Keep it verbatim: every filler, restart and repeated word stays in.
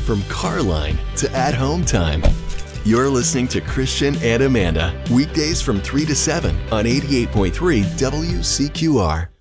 from car line to at-home time. You're listening to Christian and Amanda, weekdays from three to seven on eighty-eight point three W C Q R.